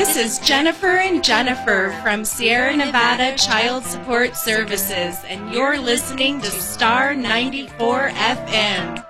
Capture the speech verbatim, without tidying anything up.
This is Jennifer and Jennifer from Sierra Nevada Child Support Services, and you're listening to Star ninety-four F M.